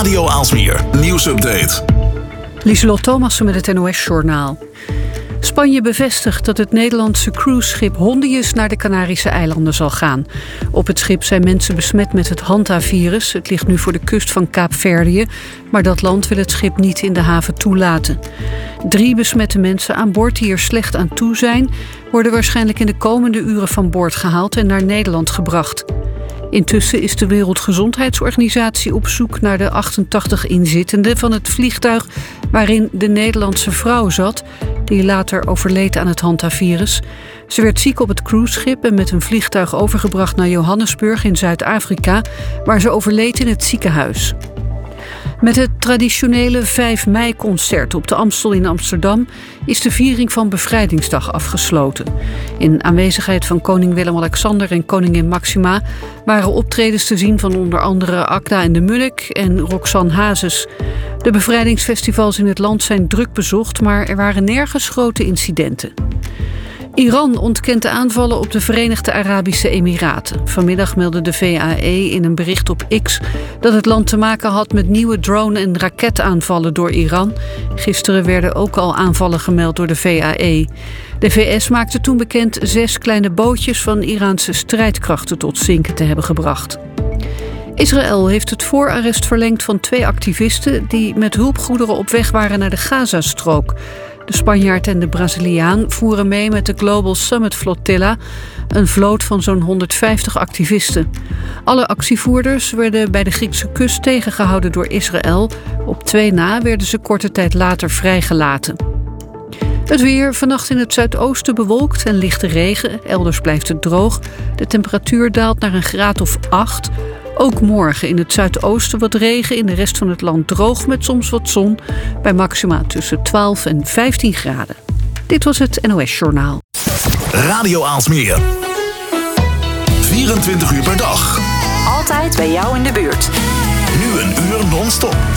Radio Aalsmeer. Nieuwsupdate. Lieselot Thomassen met het NOS-journaal. Spanje bevestigt dat het Nederlandse cruiseschip Hondius naar de Canarische eilanden zal gaan. Op het schip zijn mensen besmet met het Hanta-virus. Het ligt nu voor de kust van Kaapverdië, maar dat land wil het schip niet in de haven toelaten. 3 besmette mensen aan boord die er slecht aan toe zijn, worden waarschijnlijk in de komende uren van boord gehaald en naar Nederland gebracht. Intussen is de Wereldgezondheidsorganisatie op zoek naar de 88 inzittenden van het vliegtuig waarin de Nederlandse vrouw zat, die later overleed aan het Hanta-virus. Ze werd ziek op het cruiseschip en met een vliegtuig overgebracht naar Johannesburg in Zuid-Afrika, waar ze overleed in het ziekenhuis. Met het traditionele 5 mei-concert op de Amstel in Amsterdam is de viering van Bevrijdingsdag afgesloten. In aanwezigheid van koning Willem-Alexander en koningin Maxima waren optredens te zien van onder andere Akda en de Munnik en Roxanne Hazes. De bevrijdingsfestivals in het land zijn druk bezocht, maar er waren nergens grote incidenten. Iran ontkent de aanvallen op de Verenigde Arabische Emiraten. Vanmiddag meldde de VAE in een bericht op X dat het land te maken had met nieuwe drone- en raketaanvallen door Iran. Gisteren werden ook al aanvallen gemeld door de VAE. De VS maakte toen bekend 6 kleine bootjes van Iraanse strijdkrachten tot zinken te hebben gebracht. Israël heeft het voorarrest verlengd van 2 activisten die met hulpgoederen op weg waren naar de Gazastrook. De Spanjaard en de Braziliaan voeren mee met de Global Summit Flotilla, een vloot van zo'n 150 activisten. Alle actievoerders werden bij de Griekse kust tegengehouden door Israël. Op 2 na werden ze korte tijd later vrijgelaten. Het weer, vannacht in het zuidoosten bewolkt en lichte regen. Elders blijft het droog. De temperatuur daalt naar een graad of 8. Ook morgen in het zuidoosten wat regen, in de rest van het land droog met soms wat zon, bij maxima tussen 12 en 15 graden. Dit was het NOS-journaal. Radio Aalsmeer. 24 uur per dag. Altijd bij jou in de buurt. Nu een uur non-stop.